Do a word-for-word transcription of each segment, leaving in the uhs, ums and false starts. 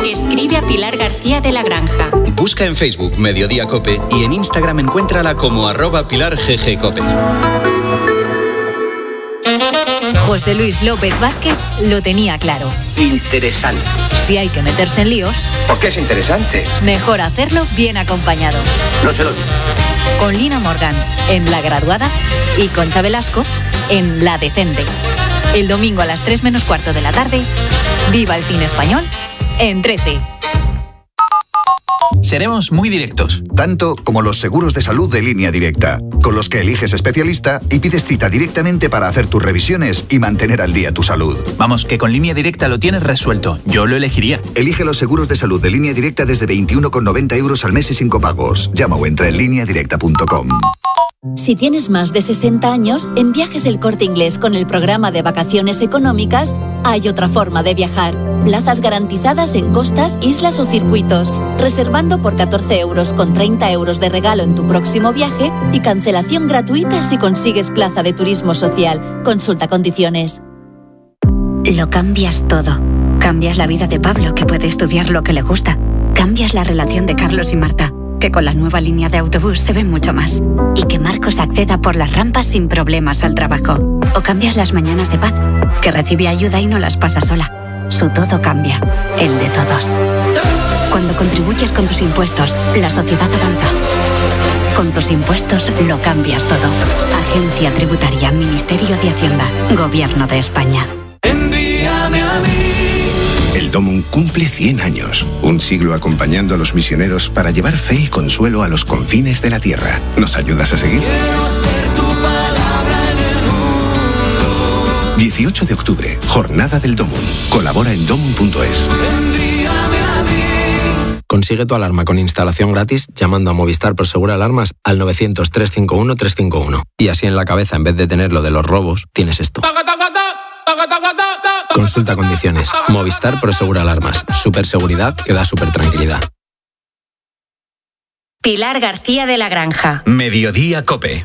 Escribe a Pilar García de la Granja. Busca en Facebook Mediodía Cope y en Instagram encuéntrala como arroba Pilar G G Cope. José Luis López Vázquez lo tenía claro. Interesante. Si hay que meterse en líos... ¿Por qué es interesante? Mejor hacerlo bien acompañado. No se lo digo. Con Lina Morgan en La Graduada y Concha Velasco en La Decente. El domingo a las tres menos cuarto de la tarde, viva el cine español en trece. Seremos muy directos. Tanto como los seguros de salud de Línea Directa, con los que eliges especialista y pides cita directamente para hacer tus revisiones y mantener al día tu salud. Vamos, que con Línea Directa lo tienes resuelto. Yo lo elegiría. Elige los seguros de salud de Línea Directa desde veintiuno con noventa euros al mes y sin copagos. Llama o entra en línea directa punto com. Si tienes más de sesenta años, en Viajes El Corte Inglés con el programa de vacaciones económicas, hay otra forma de viajar. Plazas garantizadas en costas, islas o circuitos. Reservando por catorce euros con treinta euros de regalo en tu próximo viaje y cancelación gratuita si consigues plaza de turismo social. Consulta condiciones. Lo cambias todo. Cambias la vida de Pablo, que puede estudiar lo que le gusta. Cambias la relación de Carlos y Marta, que con la nueva línea de autobús se ven mucho más. Y que Marcos acceda por las rampas sin problemas al trabajo. O cambias las mañanas de Paz, que recibe ayuda y no las pasa sola. Su todo cambia, el de todos. Cuando contribuyes con tus impuestos, la sociedad avanza. Con tus impuestos lo cambias todo. Agencia Tributaria, Ministerio de Hacienda, Gobierno de España. Envíame a mí. El Domum cumple cien años, un siglo acompañando a los misioneros para llevar fe y consuelo a los confines de la tierra. ¿Nos ayudas a seguir? Quiero ser tu palabra en el mundo. dieciocho de octubre, Jornada del Domum. Colabora en domum punto es. Consigue tu alarma con instalación gratis llamando a Movistar Prosegur Alarmas al novecientos, trescientos cincuenta y uno, trescientos cincuenta y uno. Y así en la cabeza, en vez de tener lo de los robos, tienes esto. Consulta condiciones. Movistar Prosegur Alarmas. Superseguridad que da super tranquilidad. Pilar García de la Granja. Mediodía Cope.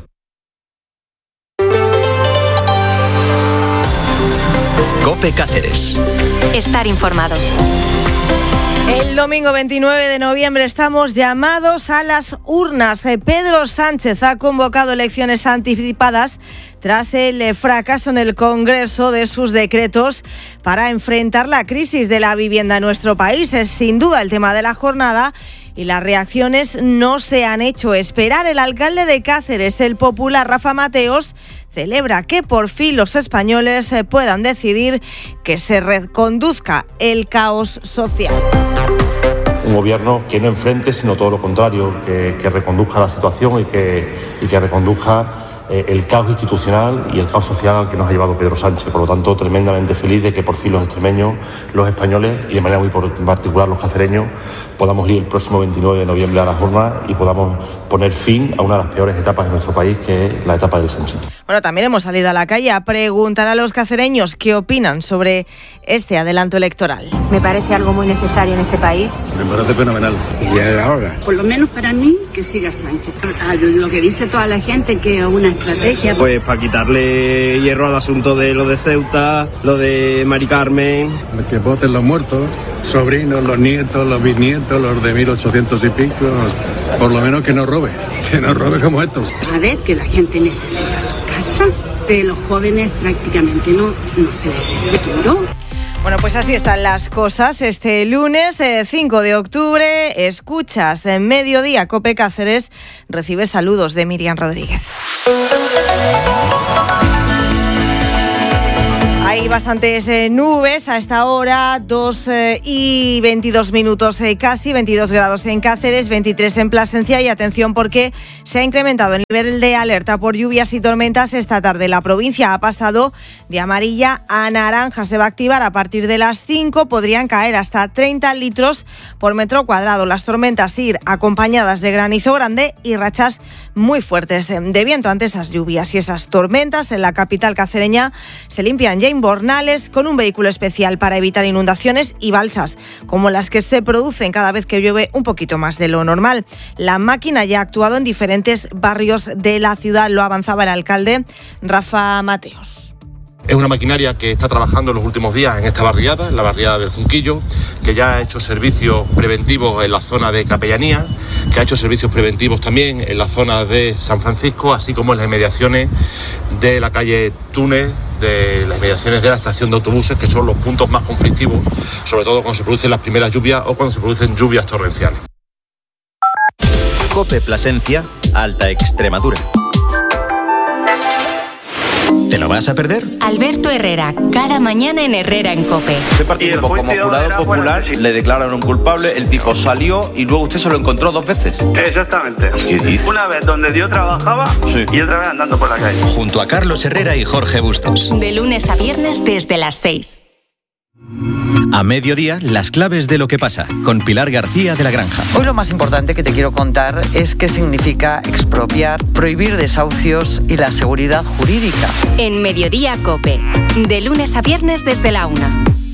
Cope Cáceres. Estar informados. El domingo veintinueve de noviembre estamos llamados a las urnas. Pedro Sánchez ha convocado elecciones anticipadas tras el fracaso en el Congreso de sus decretos para enfrentar la crisis de la vivienda en nuestro país. Es sin duda el tema de la jornada y las reacciones no se han hecho esperar. El alcalde de Cáceres, el popular Rafa Mateos, celebra que por fin los españoles puedan decidir que se reconduzca el caos social. Un gobierno que no enfrente, sino todo lo contrario, que, que reconduzca la situación y que, y que reconduzca eh, el caos institucional y el caos social al que nos ha llevado Pedro Sánchez. Por lo tanto, tremendamente feliz de que por fin los extremeños, los españoles y de manera muy particular los cacereños podamos ir el próximo veintinueve de noviembre a las urnas y podamos poner fin a una de las peores etapas de nuestro país, que es la etapa del Sánchez. Bueno, también hemos salido a la calle a preguntar a los cacereños qué opinan sobre este adelanto electoral. Me parece algo muy necesario en este país. Me parece fenomenal. Y ya era hora. Por lo menos para mí, que siga Sánchez. Lo que dice toda la gente, que es una estrategia. Pues para quitarle hierro al asunto de lo de Ceuta, lo de Mari Carmen. Que voten los muertos, sobrinos, los nietos, los bisnietos, los de mil ochocientos y pico. Por lo menos que no robe, que no robe como estos. A ver, que la gente necesita su casa, pero los jóvenes prácticamente no, no se ven futuro. Bueno, pues así están las cosas. Este lunes eh, cinco de octubre, escuchas en Mediodía Cope Cáceres, recibe saludos de Miriam Rodríguez. Hay bastantes eh, nubes a esta hora, dos eh, y veintidós minutos eh, casi, veintidós grados en Cáceres, veintitrés en Plasencia, y atención porque se ha incrementado el nivel de alerta por lluvias y tormentas esta tarde. La provincia ha pasado de amarilla a naranja, se va a activar a partir de las cinco, podrían caer hasta treinta litros por metro cuadrado. Las tormentas ir acompañadas de granizo grande y rachas muy fuertes de viento. Ante esas lluvias y esas tormentas en la capital cacereña se limpian ya Bornales con un vehículo especial para evitar inundaciones y balsas, como las que se producen cada vez que llueve un poquito más de lo normal. La máquina ya ha actuado en diferentes barrios de la ciudad, lo avanzaba el alcalde Rafa Mateos. Es una maquinaria que está trabajando en los últimos días en esta barriada, en la barriada del Junquillo, que ya ha hecho servicios preventivos en la zona de Capellanía, que ha hecho servicios preventivos también en la zona de San Francisco, así como en las inmediaciones de la calle Túnez, de las inmediaciones de la estación de autobuses, que son los puntos más conflictivos, sobre todo cuando se producen las primeras lluvias o cuando se producen lluvias torrenciales. COPE Plasencia, Alta Extremadura. ¿Te lo vas a perder? Alberto Herrera, cada mañana en Herrera en COPE. Usted participó como jurado popular, le declararon culpable, el tipo salió y luego usted se lo encontró dos veces. Exactamente. ¿Qué dice? Una vez donde yo trabajaba sí. y otra vez andando por la calle. Junto a Carlos Herrera y Jorge Bustos. De lunes a viernes desde las seis. A mediodía, las claves de lo que pasa, con Pilar García de la Granja. Hoy lo más importante que te quiero contar es qué significa expropiar, prohibir desahucios y la seguridad jurídica. En Mediodía COPE, de lunes a viernes desde la una.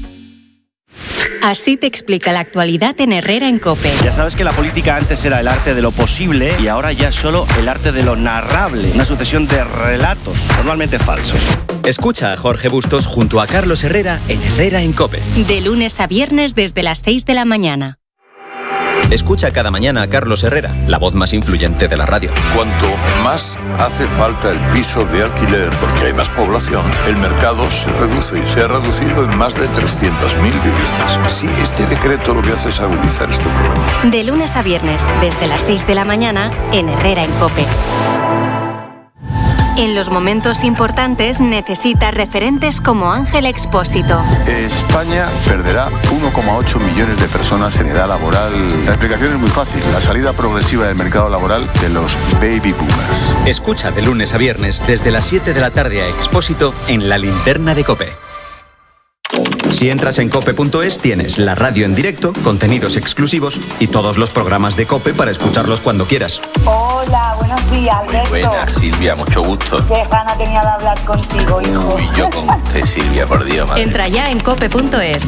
Así te explica la actualidad en Herrera en COPE. Ya sabes que la política antes era el arte de lo posible y ahora ya es solo el arte de lo narrable. Una sucesión de relatos, normalmente falsos. Escucha a Jorge Bustos junto a Carlos Herrera en Herrera en COPE. De lunes a viernes desde las seis de la mañana. Escucha cada mañana a Carlos Herrera, la voz más influyente de la radio. Cuanto más hace falta el piso de alquiler, porque hay más población, el mercado se reduce y se ha reducido en más de trescientas mil viviendas. Sí, este decreto lo que hace es agudizar este problema. De lunes a viernes, desde las seis de la mañana, en Herrera en COPE. En los momentos importantes necesita referentes como Ángel Expósito. España perderá uno coma ocho millones de personas en edad laboral. La explicación es muy fácil, la salida progresiva del mercado laboral de los baby boomers. Escucha de lunes a viernes desde las siete de la tarde a Expósito en La Linterna de COPE. Si entras en cope punto es tienes la radio en directo, contenidos exclusivos y todos los programas de COPE para escucharlos cuando quieras. Hola, buenos días, Alberto. Muy buenas, Silvia, mucho gusto. Qué gana tenía de hablar contigo, hijo. Uy, yo con usted, Silvia, por Dios, madre. Entra ya en cope punto es.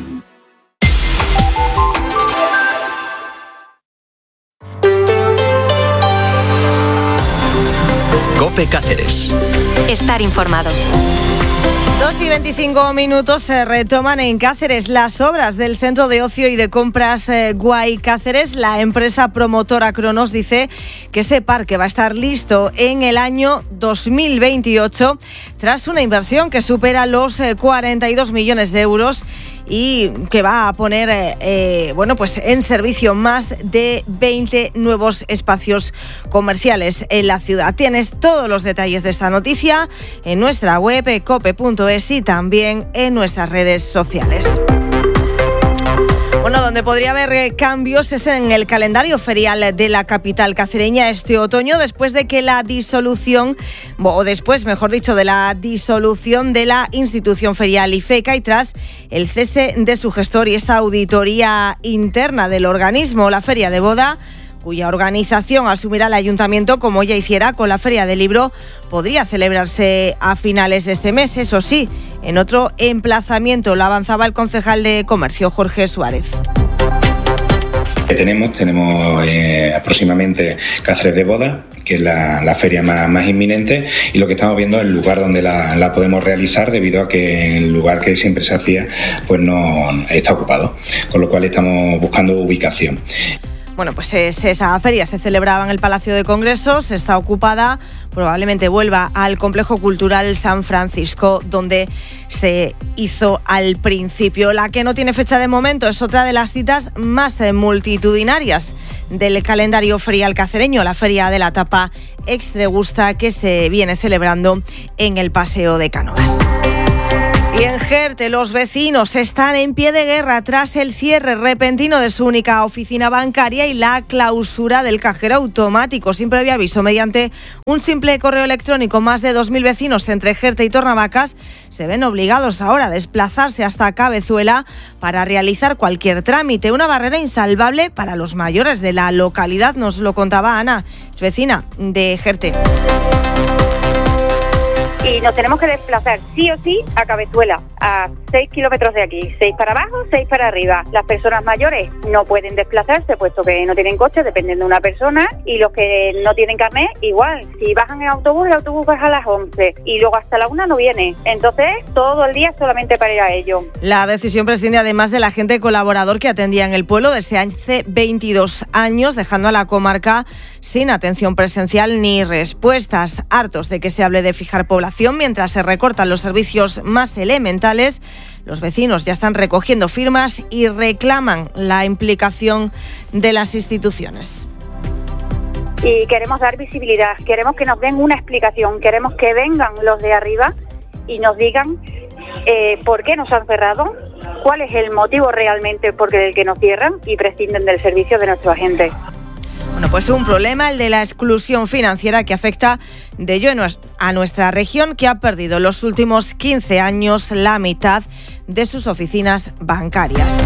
COPE Cáceres. Estar informados. Dos y veinticinco minutos se retoman en Cáceres las obras del Centro de Ocio y de Compras eh, Guay Cáceres. La empresa promotora Cronos dice que ese parque va a estar listo en el año dos mil veintiocho tras una inversión que supera los eh, cuarenta y dos millones de euros y que va a poner eh, eh, bueno, pues en servicio más de veinte nuevos espacios comerciales en la ciudad. Tienes todos los detalles de esta noticia en nuestra web cope punto es y también en nuestras redes sociales. Bueno, donde podría haber cambios es en el calendario ferial de la capital cacereña este otoño, después de que la disolución, o después, mejor dicho, de la disolución de la institución ferial IFECA y tras el cese de su gestor y esa auditoría interna del organismo, la Feria de Boda, cuya organización asumirá el ayuntamiento como ya hiciera con la Feria del Libro, podría celebrarse a finales de este mes. Eso sí, en otro emplazamiento, lo avanzaba el concejal de Comercio, Jorge Suárez. Que tenemos, tenemos eh, próximamente Cáceres de Boda, que es la, la feria más, más inminente, y lo que estamos viendo es el lugar donde la, la podemos realizar, debido a que el lugar que siempre se hacía pues no está ocupado, con lo cual estamos buscando ubicación. Bueno, pues es, esa feria se celebraba en el Palacio de Congresos, está ocupada, probablemente vuelva al Complejo Cultural San Francisco, donde se hizo al principio. La que no tiene fecha de momento es otra de las citas más multitudinarias del calendario ferial cacereño, la Feria de la Tapa Extregusta, que se viene celebrando en el Paseo de Cánovas. Y en Jerte, los vecinos están en pie de guerra tras el cierre repentino de su única oficina bancaria y la clausura del cajero automático sin previo aviso. Mediante un simple correo electrónico, más de dos mil vecinos entre Jerte y Tornavacas se ven obligados ahora a desplazarse hasta Cabezuela para realizar cualquier trámite. Una barrera insalvable para los mayores de la localidad, nos lo contaba Ana, es vecina de Jerte. Y nos tenemos que desplazar sí o sí a Cabezuela. a seis kilómetros de aquí, seis para abajo, seis para arriba. Las personas mayores no pueden desplazarse puesto que no tienen coche, dependen de una persona, y los que no tienen carnet, igual. Si bajan en autobús, el autobús baja a las once y luego hasta la una no viene. Entonces, todo el día solamente para ir a ello. La decisión prescinde además del agente colaborador que atendía en el pueblo desde hace veintidós años, dejando a la comarca sin atención presencial ni respuestas. Hartos de que se hable de fijar población mientras se recortan los servicios más elementales, los vecinos ya están recogiendo firmas y reclaman la implicación de las instituciones. Y queremos dar visibilidad, queremos que nos den una explicación, queremos que vengan los de arriba y nos digan eh, por qué nos han cerrado, cuál es el motivo realmente por el que nos cierran y prescinden del servicio de nuestros agentes. Bueno, pues un problema, el de la exclusión financiera, que afecta de lleno a nuestra región, que ha perdido en los últimos quince años la mitad de sus oficinas bancarias.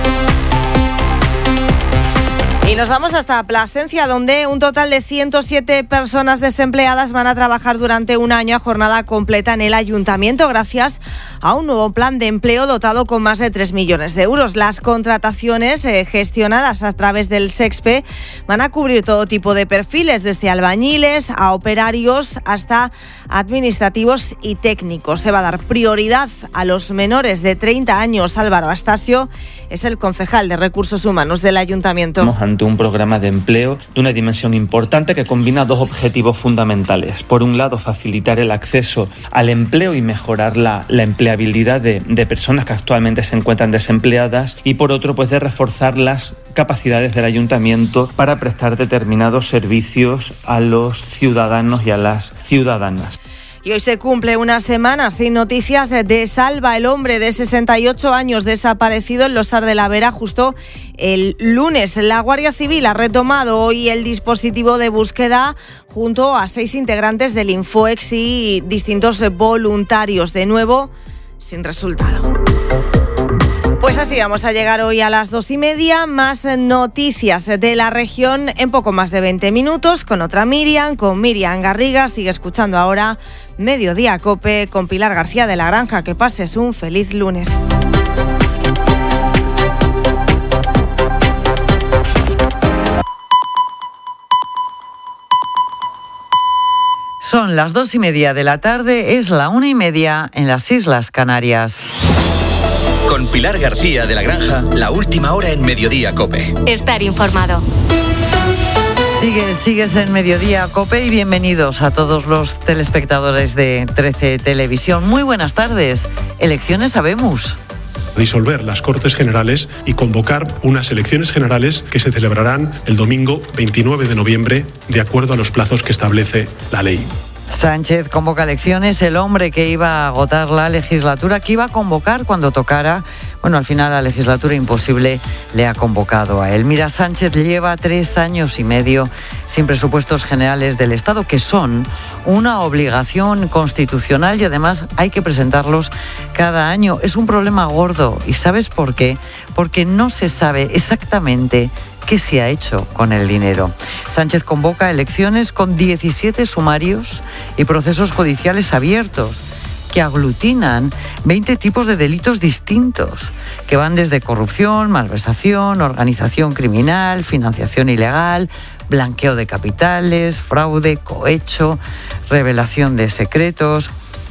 Y nos vamos hasta Plasencia, donde un total de ciento siete personas desempleadas van a trabajar durante un año a jornada completa en el ayuntamiento gracias a un nuevo plan de empleo dotado con más de tres millones de euros. Las contrataciones eh, gestionadas a través del SEXPE van a cubrir todo tipo de perfiles, desde albañiles a operarios hasta administrativos y técnicos. Se va a dar prioridad a los menores de treinta años. Álvaro Astasio es el concejal de Recursos Humanos del ayuntamiento. Ante un programa de empleo de una dimensión importante que combina dos objetivos fundamentales. Por un lado, facilitar el acceso al empleo y mejorar la, la empleabilidad de, de personas que actualmente se encuentran desempleadas, y por otro, pues de reforzar las capacidades del ayuntamiento para prestar determinados servicios a los ciudadanos y a las ciudadanas. Y hoy se cumple una semana sin noticias de Salva, el hombre de sesenta y ocho años desaparecido en Losar de la Vera justo el lunes. La Guardia Civil ha retomado hoy el dispositivo de búsqueda junto a seis integrantes del Infoex y distintos voluntarios, de nuevo sin resultado. Pues así vamos a llegar hoy a las dos y media. Más noticias de la región en poco más de veinte minutos con otra Miriam, con Miriam Garriga. Sigue escuchando ahora Mediodía Cope con Pilar García de la Granja. Que pases un feliz lunes. Son las dos y media de la tarde, es la una y media en las Islas Canarias. Con Pilar García de la Granja, la última hora en Mediodía Cope. Estar informado. Sigues, sigues en Mediodía Cope y bienvenidos a todos los telespectadores de trece Televisión. Muy buenas tardes. Elecciones habemos. Disolver las Cortes Generales y convocar unas elecciones generales que se celebrarán el domingo veintinueve de noviembre, de acuerdo a los plazos que establece la ley. Sánchez convoca elecciones, el hombre que iba a agotar la legislatura, que iba a convocar cuando tocara. Bueno, al final la legislatura imposible le ha convocado a él. Mira, Sánchez lleva tres años y medio sin presupuestos generales del Estado, que son una obligación constitucional y además hay que presentarlos cada año. Es un problema gordo. ¿Y sabes por qué? Porque no se sabe exactamente qué se ha hecho con el dinero. Sánchez convoca elecciones con diecisiete sumarios y procesos judiciales abiertos que aglutinan veinte tipos de delitos distintos, que van desde corrupción, malversación, organización criminal, financiación ilegal, blanqueo de capitales, fraude, cohecho, revelación de secretos.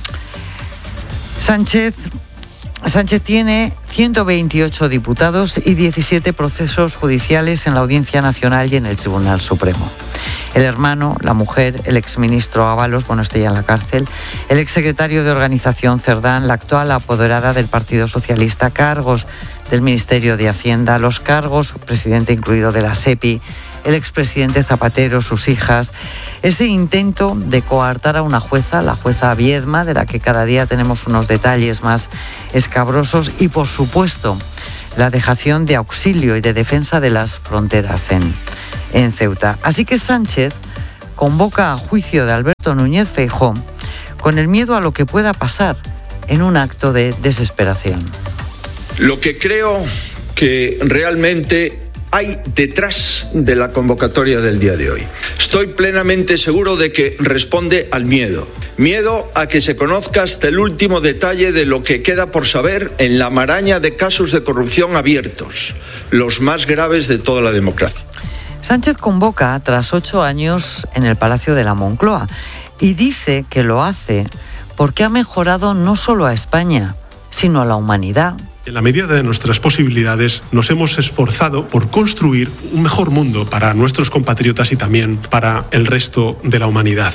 Sánchez Sánchez tiene ciento veintiocho diputados y diecisiete procesos judiciales en la Audiencia Nacional y en el Tribunal Supremo. El hermano, la mujer, el exministro Ábalos, bueno, este ya en la cárcel, el exsecretario de Organización Cerdán, la actual apoderada del Partido Socialista, cargos del Ministerio de Hacienda, los cargos, presidente incluido de la SEPI, el expresidente Zapatero, sus hijas, ese intento de coartar a una jueza, la jueza Viedma, de la que cada día tenemos unos detalles más escabrosos, y por supuesto la dejación de auxilio y de defensa de las fronteras en, en Ceuta. Así que Sánchez convoca a juicio de Alberto Núñez Feijóo con el miedo a lo que pueda pasar en un acto de desesperación. Lo que creo que realmente hay detrás de la convocatoria del día de hoy. Estoy plenamente seguro de que responde al miedo. Miedo a que se conozca hasta el último detalle de lo que queda por saber en la maraña de casos de corrupción abiertos, los más graves de toda la democracia. Sánchez convoca tras ocho años en el Palacio de la Moncloa y dice que lo hace porque ha mejorado no solo a España, sino a la humanidad. En la medida de nuestras posibilidades nos hemos esforzado por construir un mejor mundo para nuestros compatriotas y también para el resto de la humanidad.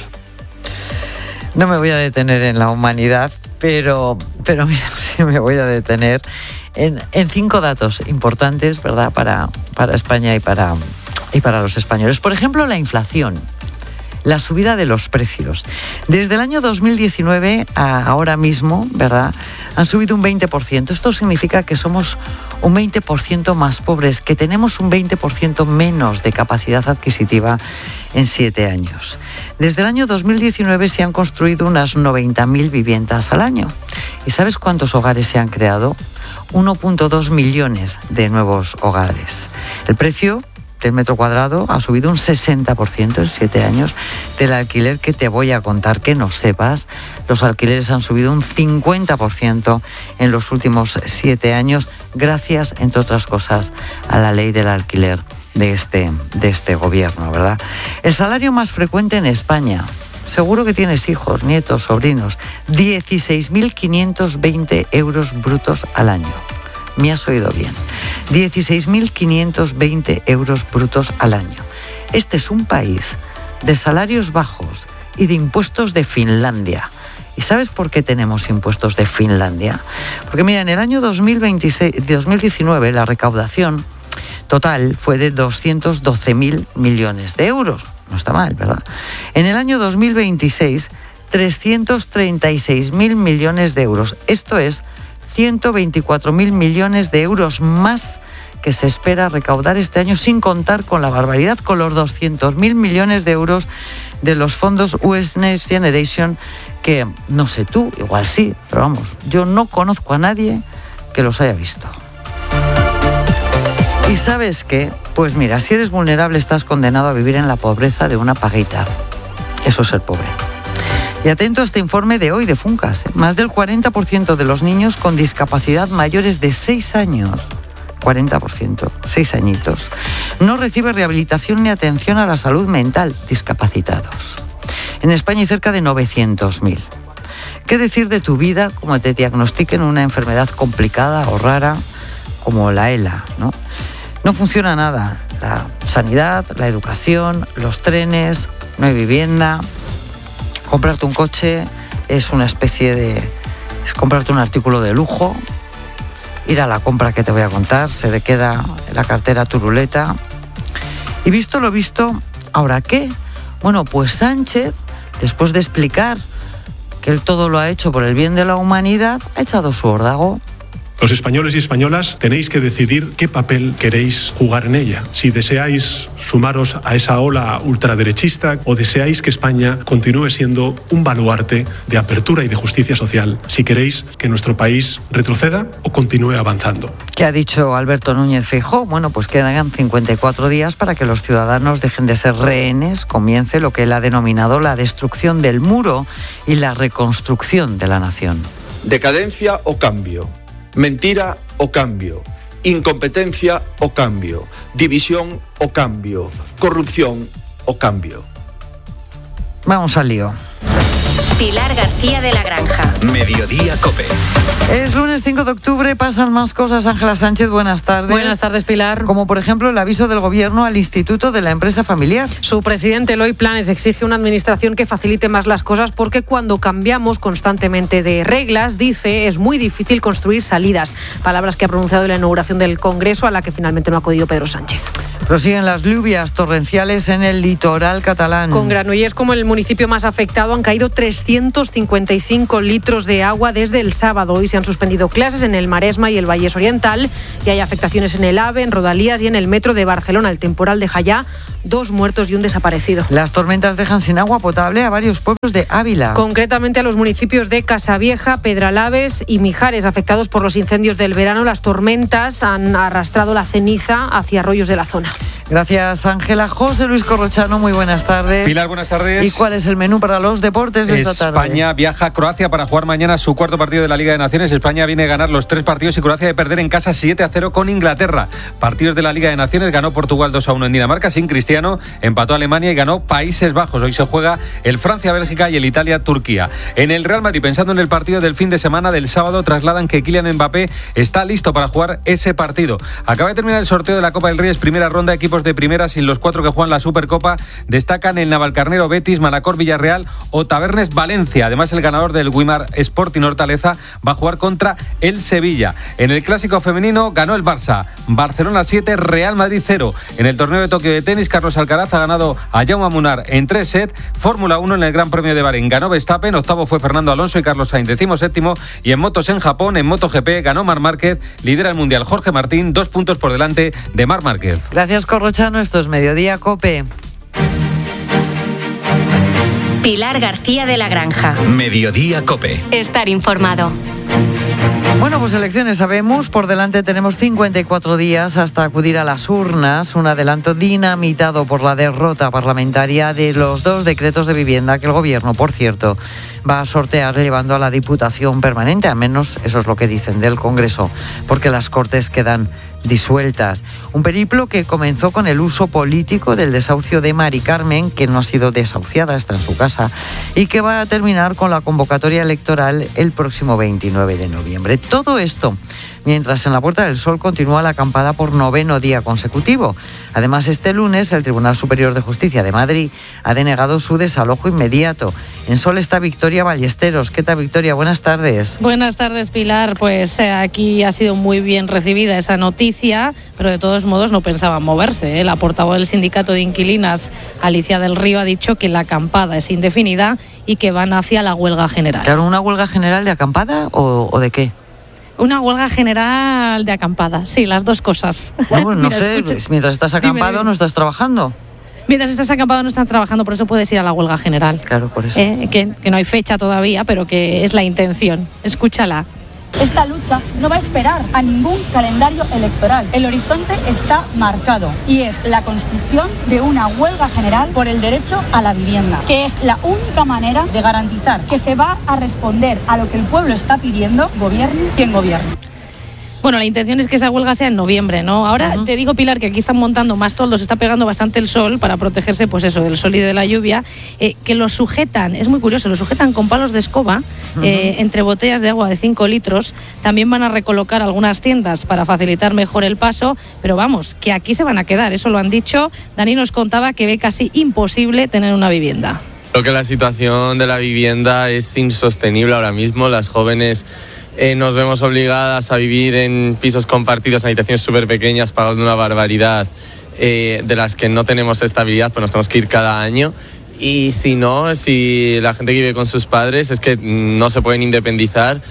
No me voy a detener en la humanidad, pero, pero mira, sí me voy a detener en, en cinco datos importantes, ¿verdad?, para, para España y para, y para los españoles. Por ejemplo, la inflación. La subida de los precios. Desde el año dos mil diecinueve a ahora mismo, ¿verdad?, han subido un veinte por ciento. Esto significa que somos un veinte por ciento más pobres, que tenemos un veinte por ciento menos de capacidad adquisitiva en siete años. Desde el año dos mil diecinueve se han construido unas noventa mil viviendas al año. ¿Y sabes cuántos hogares se han creado? uno punto dos millones de nuevos hogares. El precio del metro cuadrado ha subido un sesenta por ciento en siete años. Del alquiler, que te voy a contar que no sepas, los alquileres han subido un cincuenta por ciento en los últimos siete años, gracias, entre otras cosas, a la ley del alquiler de este, de este gobierno, ¿verdad? El salario más frecuente en España, seguro que tienes hijos, nietos, sobrinos, dieciséis mil quinientos veinte euros brutos al año. Me has oído bien. dieciséis mil quinientos veinte euros brutos al año. Este es un país de salarios bajos y de impuestos de Finlandia. ¿Y sabes por qué tenemos impuestos de Finlandia? Porque mira, en el año dos mil veintiséis, dos mil diecinueve la recaudación total fue de doscientos doce mil millones de euros. No está mal, ¿verdad? En el año dos mil veintiséis, trescientos treinta y seis mil millones de euros. Esto es ciento veinticuatro mil millones de euros más que se espera recaudar este año, sin contar con la barbaridad, con los doscientos mil millones de euros de los fondos U S Next Generation, que no sé tú, igual sí, pero vamos, yo no conozco a nadie que los haya visto. ¿Y sabes qué? Pues mira, si eres vulnerable estás condenado a vivir en la pobreza de una paguita. Eso es ser pobre. Y atento a este informe de hoy de Funcas. Más del cuarenta por ciento de los niños con discapacidad mayores de seis años, cuarenta por ciento, seis añitos, no recibe rehabilitación ni atención a la salud mental, discapacitados. En España hay cerca de novecientos mil. ¿Qué decir de tu vida como te diagnostiquen una enfermedad complicada o rara como la ELA, ¿no? No funciona nada. La sanidad, la educación, los trenes, no hay vivienda. Comprarte un coche es una especie de... es comprarte un artículo de lujo. Ir a la compra que te voy a contar, se le queda en la cartera tu ruleta. Y visto lo visto, ¿ahora qué? Bueno, pues Sánchez, después de explicar que él todo lo ha hecho por el bien de la humanidad, ha echado su órdago. Los españoles y españolas tenéis que decidir qué papel queréis jugar en ella. Si deseáis sumaros a esa ola ultraderechista o deseáis que España continúe siendo un baluarte de apertura y de justicia social. Si queréis que nuestro país retroceda o continúe avanzando. ¿Qué ha dicho Alberto Núñez Feijóo? Bueno, pues quedan cincuenta y cuatro días para que los ciudadanos dejen de ser rehenes, comience lo que él ha denominado la destrucción del muro y la reconstrucción de la nación. Decadencia o cambio. Mentira o cambio, incompetencia o cambio, división o cambio, corrupción o cambio. Vamos al lío. Pilar García de la Granja. Mediodía COPE. Es lunes cinco de octubre, pasan más cosas. Ángela Sánchez, buenas tardes. Buenas tardes, Pilar. Como por ejemplo el aviso del Gobierno al Instituto de la Empresa Familiar. Su presidente, Eloy Planes, exige una administración que facilite más las cosas porque cuando cambiamos constantemente de reglas, dice, es muy difícil construir salidas. Palabras que ha pronunciado en la inauguración del Congreso, a la que finalmente no ha acudido Pedro Sánchez. Prosiguen las lluvias torrenciales en el litoral catalán. Con Granollers como el municipio más afectado han caído trescientos cincuenta y cinco litros de agua desde el sábado. Hoy se han suspendido clases en el Maresma y el Vallés Oriental y hay afectaciones en el AVE, en Rodalías y en el metro de Barcelona. El temporal deja ya dos muertos y un desaparecido. Las tormentas dejan sin agua potable a varios pueblos de Ávila. Concretamente a los municipios de Casavieja, Pedralaves y Mijares, afectados por los incendios del verano. Las tormentas han arrastrado la ceniza hacia arroyos de la zona. Gracias, Ángela. José Luis Corrochano, muy buenas tardes. Pilar, buenas tardes. ¿Y cuál es el menú para los deportes de esta tarde? España viaja a Croacia para jugar mañana su cuarto partido de la Liga de Naciones. España viene a ganar los tres partidos y Croacia de perder en casa siete a cero con Inglaterra. Partidos de la Liga de Naciones, ganó Portugal dos a uno en Dinamarca sin Cristiano, empató Alemania y ganó Países Bajos. Hoy se juega el Francia-Bélgica y el Italia-Turquía. En el Real Madrid, pensando en el partido del fin de semana del sábado, trasladan que Kylian Mbappé está listo para jugar ese partido. Acaba de terminar el sorteo de la Copa del Rey, es primera ronda, equipos de primera sin los cuatro que juegan la Supercopa. Destacan el Navalcarnero Betis, Manacor Villarreal o Tabernes Valencia. Además, el ganador del Guimar Sporting Hortaleza va a jugar contra el Sevilla. En el clásico femenino ganó el Barça. Barcelona siete, Real Madrid cero. En el torneo de Tokio de tenis, Carlos Alcaraz ha ganado a Jaume Munar en tres sets. Fórmula uno en el Gran Premio de Bahrein ganó Verstappen, octavo fue Fernando Alonso y Carlos Sainz, decimo séptimo. Y en motos en Japón, en MotoGP, ganó Marc Márquez, lidera el Mundial Jorge Martín, dos puntos por delante de Marc Márquez. Gracias, Corrochano. Esto es Mediodía COPE. Pilar García de la Granja. Mediodía COPE. Estar informado. Bueno, pues elecciones sabemos, por delante tenemos cincuenta y cuatro días hasta acudir a las urnas, un adelanto dinamitado por la derrota parlamentaria de los dos decretos de vivienda que el Gobierno, por cierto, va a sortear llevando a la Diputación Permanente, al menos eso es lo que dicen del Congreso, porque las Cortes quedan disueltas. Un periplo que comenzó con el uso político del desahucio de Mari Carmen, que no ha sido desahuciada, está en su casa, y que va a terminar con la convocatoria electoral el próximo veintinueve de noviembre. Todo esto mientras en la Puerta del Sol continúa la acampada por noveno día consecutivo. Además, este lunes el Tribunal Superior de Justicia de Madrid ha denegado su desalojo inmediato. En Sol está Victoria Ballesteros. ¿Qué tal, Victoria? Buenas tardes. Buenas tardes, Pilar. Pues eh, aquí ha sido muy bien recibida esa noticia, pero de todos modos no pensaban moverse, ¿eh? La portavoz del Sindicato de Inquilinas, Alicia del Río, ha dicho que la acampada es indefinida y que van hacia la huelga general. Claro, ¿una huelga general de acampada o, o de qué? Una huelga general de acampada, sí, las dos cosas. No, pues no Mira, sé, escucha. mientras estás acampado Dime, dime. no estás trabajando. Mientras estás acampado no estás trabajando, por eso puedes ir a la huelga general. Claro, por eso. Eh, que, que no hay fecha todavía, pero que es la intención. Escúchala. Esta lucha no va a esperar a ningún calendario electoral. El horizonte está marcado y es la construcción de una huelga general por el derecho a la vivienda, que es la única manera de garantizar que se va a responder a lo que el pueblo está pidiendo, gobierne quien gobierne. Bueno, la intención es que esa huelga sea en noviembre, ¿no? Ahora uh-huh. te digo, Pilar, que aquí están montando más toldos, está pegando bastante el sol para protegerse, pues eso, del sol y de la lluvia, eh, que los sujetan, es muy curioso, los sujetan con palos de escoba uh-huh. eh, entre botellas de agua de cinco litros. También van a recolocar algunas tiendas para facilitar mejor el paso, pero vamos, que aquí se van a quedar, eso lo han dicho. Dani nos contaba que ve casi imposible tener una vivienda. Creo que la situación de la vivienda es insostenible ahora mismo. Las jóvenes eh, nos vemos obligadas a vivir en pisos compartidos, en habitaciones súper pequeñas, pagando una barbaridad eh, de las que no tenemos estabilidad, pues nos tenemos que ir cada año. Y si no, si la gente que vive con sus padres es que no se pueden independizar.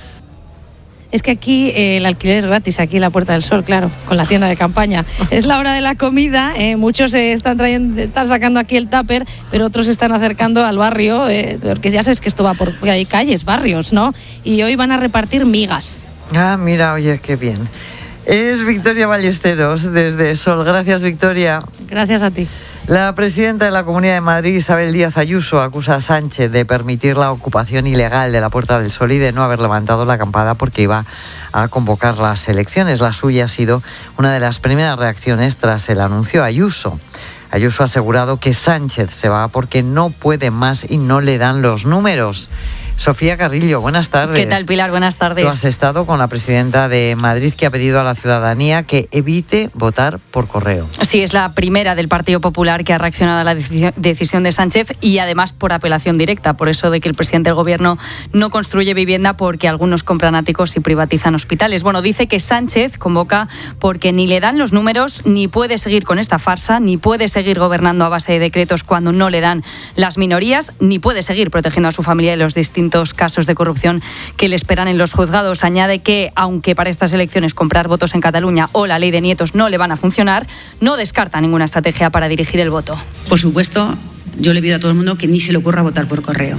Es que aquí eh, el alquiler es gratis, aquí en la Puerta del Sol, claro, con la tienda de campaña. Es la hora de la comida, eh, muchos eh, están, trayendo, están sacando aquí el tupper, pero otros se están acercando al barrio, eh, porque ya sabes que esto va por hay calles, barrios, ¿no? Y hoy van a repartir migas. Ah, mira, oye, qué bien. Es Victoria Ballesteros desde Sol. Gracias, Victoria. Gracias a ti. La presidenta de la Comunidad de Madrid, Isabel Díaz Ayuso, acusa a Sánchez de permitir la ocupación ilegal de la Puerta del Sol y de no haber levantado la acampada porque iba a convocar las elecciones. La suya ha sido una de las primeras reacciones tras el anuncio a Ayuso. Ayuso ha asegurado que Sánchez se va porque no puede más y no le dan los números. Sofía Carrillo, buenas tardes. ¿Qué tal, Pilar? Buenas tardes. Tú has estado con la presidenta de Madrid, que ha pedido a la ciudadanía que evite votar por correo. Sí, es la primera del Partido Popular que ha reaccionado a la decisión de Sánchez y además por apelación directa, por eso de que el presidente del Gobierno no construye vivienda porque algunos compran áticos y privatizan hospitales. Bueno, dice que Sánchez convoca porque ni le dan los números, ni puede seguir con esta farsa, ni puede seguir gobernando a base de decretos cuando no le dan las minorías, ni puede seguir protegiendo a su familia de los distintos casos de corrupción que le esperan en los juzgados. Añade que, aunque para estas elecciones comprar votos en Cataluña o la ley de nietos no le van a funcionar, no descarta ninguna estrategia para dirigir el voto. Por supuesto, yo le pido a todo el mundo que ni se le ocurra votar por correo.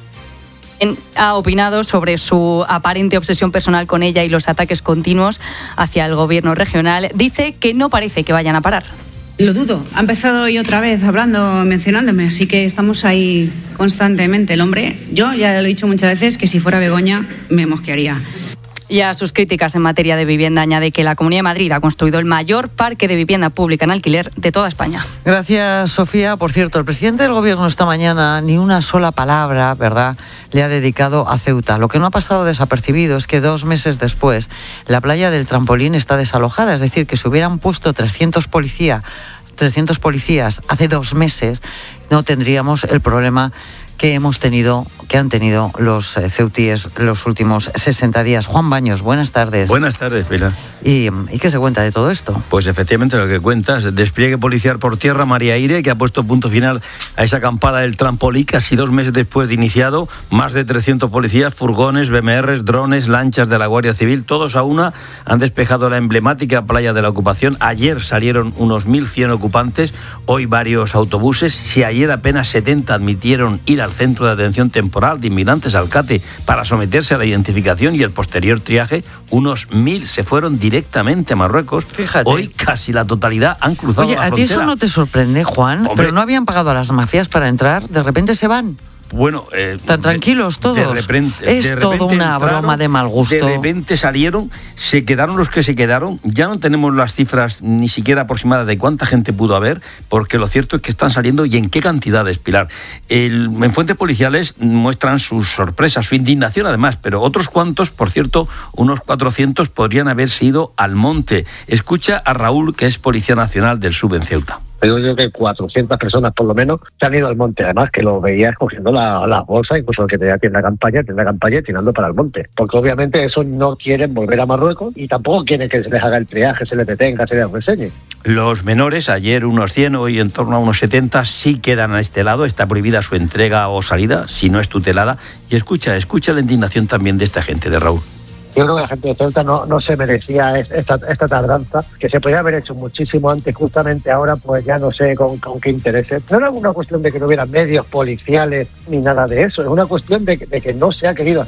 Ha opinado sobre su aparente obsesión personal con ella y los ataques continuos hacia el gobierno regional. Dice que no parece que vayan a parar. Lo dudo. Ha empezado hoy otra vez hablando, mencionándome, así que estamos ahí constantemente. El hombre, yo ya lo he dicho muchas veces, que si fuera Begoña me mosquearía. Y a sus críticas en materia de vivienda añade que la Comunidad de Madrid ha construido el mayor parque de vivienda pública en alquiler de toda España. Gracias, Sofía. Por cierto, el presidente del Gobierno esta mañana ni una sola palabra, ¿verdad?, le ha dedicado a Ceuta. Lo que no ha pasado desapercibido es que dos meses después la playa del Trampolín está desalojada. Es decir, que si hubieran puesto trescientos policía, trescientos policías hace dos meses, no tendríamos el problema que hemos tenido, que han tenido los eh, ceutíes los últimos sesenta días. Juan Baños, buenas tardes. Buenas tardes, Pilar. ¿Y, ¿Y qué se cuenta de todo esto? Pues efectivamente lo que cuentas, despliegue policial por tierra, mar y aire, que ha puesto punto final a esa acampada del Trampolí, casi dos meses después de iniciado, más de trescientos policías, furgones, B M Rs, drones, lanchas de la Guardia Civil, todos a una han despejado la emblemática playa de la ocupación. Ayer salieron unos mil cien ocupantes, hoy varios autobuses. Si ayer apenas setenta admitieron ir al centro de atención temporal de inmigrantes Alcate para someterse a la identificación y el posterior triaje, unos mil se fueron directamente a Marruecos. Fíjate. Hoy casi la totalidad han cruzado Oye, la ¿a frontera. ti eso no te sorprende, Juan? Hombre. Pero no habían pagado a las mafias para entrar, de repente se van. Bueno, eh, Tan tranquilos todos. De repente, es de todo repente una entraron, broma de mal gusto. De repente salieron, se quedaron los que se quedaron. Ya no tenemos las cifras ni siquiera aproximadas de cuánta gente pudo haber, porque lo cierto es que están saliendo y en qué cantidades, Pilar. El, en fuentes policiales muestran sus sorpresas, su indignación además, pero otros cuantos, por cierto, unos cuatrocientos podrían haberse ido al monte. Escucha a Raúl, que es Policía Nacional del Sub en Ceuta. Yo creo que cuatrocientas personas por lo menos se han ido al monte, además que lo veías cogiendo la, la bolsa, incluso el que tenía tienda campaña, tienda campaña y tirando para el monte. Porque obviamente esos no quieren volver a Marruecos y tampoco quieren que se les haga el triaje, se les detenga, se les reseñe. Los menores, ayer unos cien, hoy en torno a unos setenta, sí quedan a este lado. Está prohibida su entrega o salida, si no es tutelada. Y escucha, escucha la indignación también de esta gente, de Raúl. Yo creo que la gente de Ceuta no, no se merecía esta, esta tardanza, que se podía haber hecho muchísimo antes, justamente ahora pues ya no sé con, con qué intereses. No era una cuestión de que no hubiera medios policiales ni nada de eso, es una cuestión de, de que no se ha querido.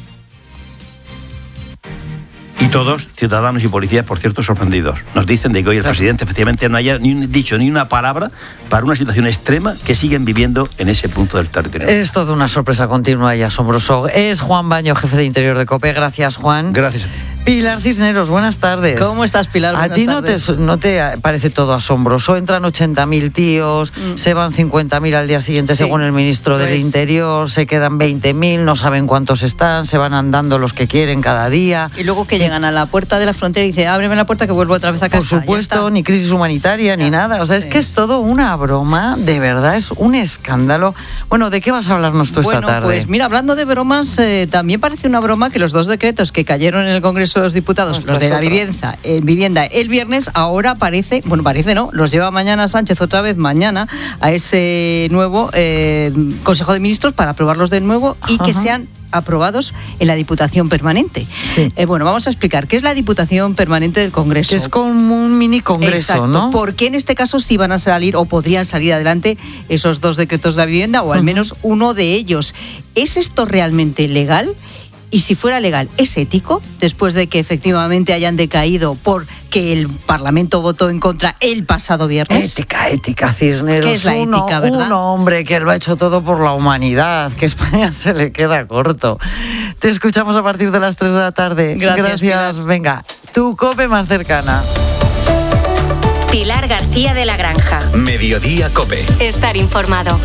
Y todos, ciudadanos y policías, por cierto, sorprendidos. Nos dicen de que hoy el presidente efectivamente no haya ni dicho ni una palabra para una situación extrema que siguen viviendo en ese punto del territorio. Es toda una sorpresa continua y asombroso. Es Juan Baño, jefe de Interior de COPE. Gracias, Juan. Gracias. Pilar Cisneros, buenas tardes. ¿Cómo estás, Pilar? ¿A Buenas ti no te, tardes. no te parece todo asombroso? Entran ochenta mil tíos, mm. se van cincuenta mil al día siguiente, sí, según el ministro del pues... Interior, se quedan veinte mil, no saben cuántos están, se van andando los que quieren cada día. Y luego que llegan a la puerta de la frontera y dicen, ábreme la puerta que vuelvo otra vez a casa. Por supuesto, ni crisis humanitaria, ya. ni nada. O sea, es sí, que es todo una broma, de verdad, es un escándalo. Bueno, ¿de qué vas a hablarnos tú bueno, esta tarde? Pues mira, hablando de bromas, eh, también parece una broma que los dos decretos que cayeron en el Congreso de los Diputados, los de la vivienda, eh, vivienda el viernes, ahora parece, bueno, parece no, los lleva mañana Sánchez otra vez mañana a ese nuevo eh, Consejo de Ministros para aprobarlos de nuevo y Ajá. que sean aprobados en la Diputación Permanente. Sí. Eh, bueno, vamos a explicar qué es la Diputación Permanente del Congreso. Que es como un mini congreso, Exacto, ¿no? ¿Por qué en este caso sí van a salir o podrían salir adelante esos dos decretos de la vivienda o al menos uno de ellos? ¿Es esto realmente legal? Y si fuera legal, ¿es ético? Después de que efectivamente hayan decaído porque el Parlamento votó en contra el pasado viernes. Ética, ética, Cisneros. ¿Qué es la uno, ética, verdad? Un hombre que lo ha hecho todo por la humanidad, que España se le queda corto. Te escuchamos a partir de las tres de la tarde. Gracias, Gracias. Venga, tu COPE más cercana. Pilar García de la Granja. Mediodía COPE. Estar informado.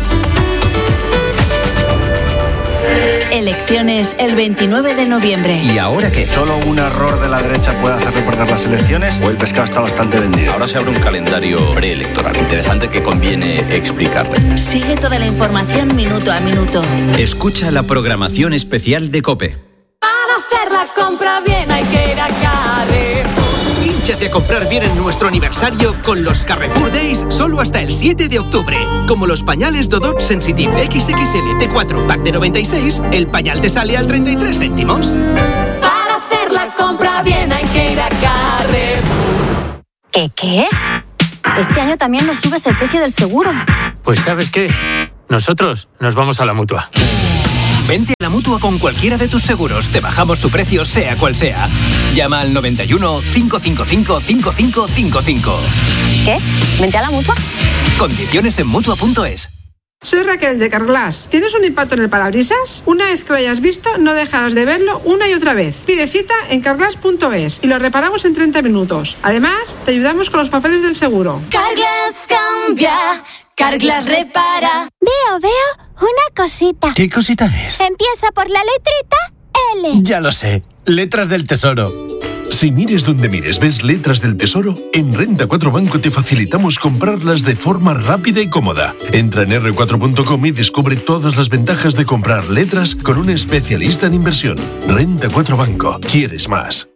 Elecciones el veintinueve de noviembre. ¿Y ahora qué? ¿Solo un error de la derecha puede hacerle perder las elecciones o el pescado está bastante vendido? Ahora se abre un calendario preelectoral interesante que conviene explicarle. Sigue toda la información minuto a minuto. Escucha la programación especial de COPE. Para hacer la compra bien hay que ir a Carrefour. Hínchate a comprar bien en nuestro aniversario con los Carrefour Days solo hasta el siete de octubre. Como los pañales Dodot Sensitive equis equis ele T cuatro pack de noventa y seis, el pañal te sale al treinta y tres céntimos. Para hacer la compra bien hay que ir a Carrefour. ¿Qué qué? Este año también nos subes el precio del seguro. Pues ¿sabes qué? Nosotros nos vamos a la Mutua. Vente a la Mutua con cualquiera de tus seguros. Te bajamos su precio, sea cual sea. Llama al noventa y uno, cinco cinco cinco, cinco cinco cinco cinco. ¿Qué? ¿Vente a la Mutua? Condiciones en Mutua punto es. Soy Raquel de Carglass. ¿Tienes un impacto en el parabrisas? Una vez que lo hayas visto, no dejarás de verlo una y otra vez. Pide cita en carglass punto es y lo reparamos en treinta minutos. Además, te ayudamos con los papeles del seguro. Carglass cambia, Carglass repara. Veo, veo una cosita. ¿Qué cosita es? Empieza por la letrita L. Ya lo sé, letras del tesoro. Si mires donde mires ves letras del tesoro, en Renta cuatro Banco te facilitamos comprarlas de forma rápida y cómoda. Entra en erre cuatro punto com y descubre todas las ventajas de comprar letras con un especialista en inversión. Renta cuatro Banco. ¿Quieres más?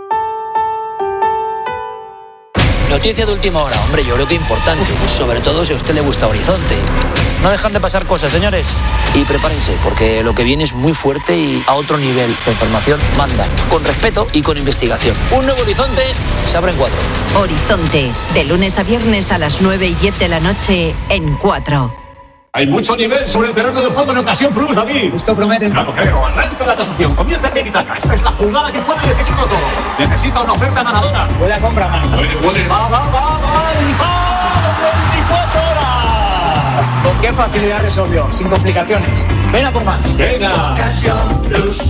Noticia de última hora, hombre, yo creo que importante, sobre todo si a usted le gusta Horizonte. No dejan de pasar cosas, señores. Y prepárense, porque lo que viene es muy fuerte y a otro nivel. La información manda, con respeto y con investigación. Un nuevo Horizonte se abre en cuatro. Horizonte, de lunes a viernes a las nueve y diez de la noche en cuatro. Hay mucho nivel sobre el terreno de juego en ocasión Plus, David. Esto promete. Claro, creo. Arranca la tasación. Comienza el tiki-taka. Esta es la jugada que puede decidirlo todo. Necesita una oferta ganadora. Huele a compra más. Huele, huele. Va, va, va, va. veinticuatro horas. Con qué facilidad resolvió. Sin complicaciones. Ven a por más. Venga. Ocasión Plus.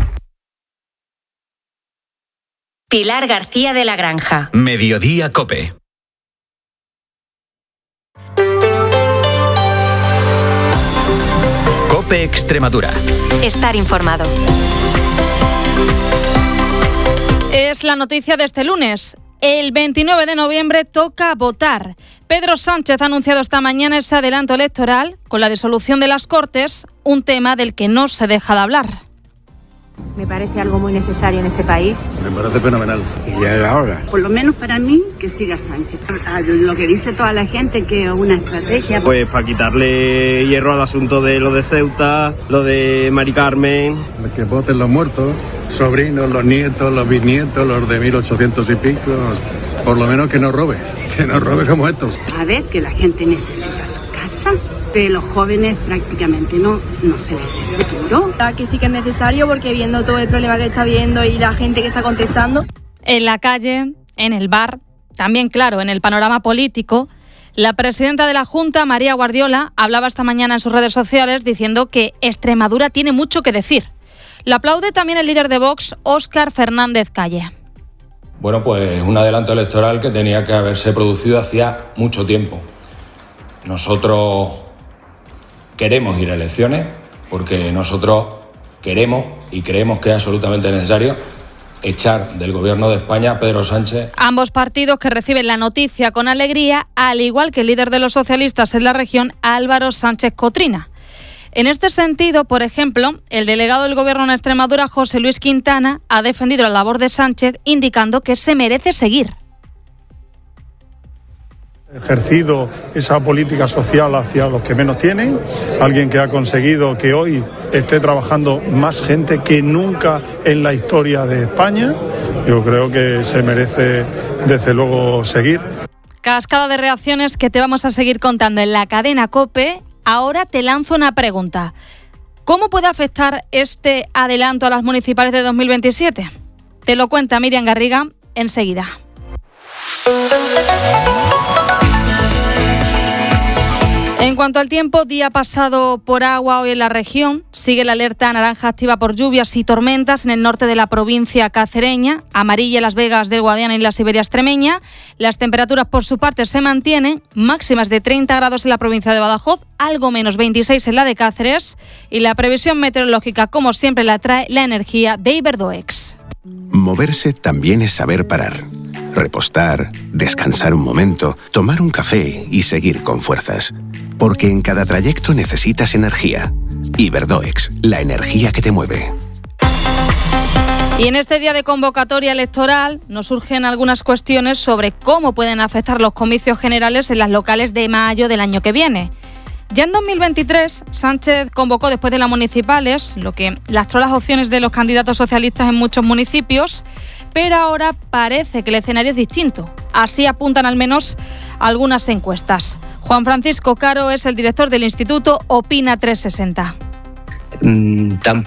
Pilar García de la Granja. Mediodía COPE. COPE Extremadura. Estar informado. Es la noticia de este lunes. El veintinueve de noviembre toca votar. Pedro Sánchez ha anunciado esta mañana ese adelanto electoral con la disolución de las Cortes, un tema del que no se deja de hablar. Me parece algo muy necesario en este país. Me parece fenomenal. Y ya es la hora. Por lo menos para mí, que siga Sánchez. Lo que dice toda la gente, que es una estrategia. Pues para quitarle hierro al asunto de lo de Ceuta, lo de Mari Carmen. Que voten los muertos, sobrinos, los nietos, los bisnietos, los de mil ochocientos y pico. Por lo menos que no robe, que no robe como estos. A ver, que la gente necesita su casa. De los jóvenes prácticamente no, no se ve el futuro. Que sí que es necesario porque viendo todo el problema que está viendo y la gente que está contestando. En la calle, en el bar, también claro, en el panorama político, la presidenta de la Junta, María Guardiola, hablaba esta mañana en sus redes sociales diciendo que Extremadura tiene mucho que decir. Le aplaude también el líder de Vox, Óscar Fernández Calle. Bueno, pues un adelanto electoral que tenía que haberse producido hacía mucho tiempo. Nosotros queremos ir a elecciones porque nosotros queremos y creemos que es absolutamente necesario echar del gobierno de España a Pedro Sánchez. Ambos partidos que reciben la noticia con alegría, al igual que el líder de los socialistas en la región, Álvaro Sánchez Cotrina. En este sentido, por ejemplo, el delegado del Gobierno en Extremadura, José Luis Quintana, ha defendido la labor de Sánchez, indicando que se merece seguir. Ejercido esa política social hacia los que menos tienen, alguien que ha conseguido que hoy esté trabajando más gente que nunca en la historia de España. Yo creo que se merece desde luego seguir. Cascada de reacciones que te vamos a seguir contando en la cadena COPE. Ahora te lanzo una pregunta. ¿Cómo puede afectar este adelanto a las municipales de dos mil veintisiete? Te lo cuenta Miriam Garriga enseguida. En cuanto al tiempo, día pasado por agua hoy en la región. Sigue la alerta naranja activa por lluvias y tormentas en el norte de la provincia cacereña, amarilla en Las Vegas del Guadiana y la Siberia extremeña. Las temperaturas por su parte se mantienen, máximas de treinta grados en la provincia de Badajoz, algo menos veintiséis en la de Cáceres, y la previsión meteorológica, como siempre, la trae la energía de Iberdoex. Moverse también es saber parar, repostar, descansar un momento, tomar un café y seguir con fuerzas. Porque en cada trayecto necesitas energía. Iberdoex, la energía que te mueve. Y en este día de convocatoria electoral nos surgen algunas cuestiones sobre cómo pueden afectar los comicios generales en las locales de mayo del año que viene. Ya en dos mil veintitrés, Sánchez convocó después de las municipales, lo que lastró las opciones de los candidatos socialistas en muchos municipios, pero ahora parece que el escenario es distinto. Así apuntan al menos algunas encuestas. Juan Francisco Caro es el director del Instituto Opina trescientos sesenta. Mm, tan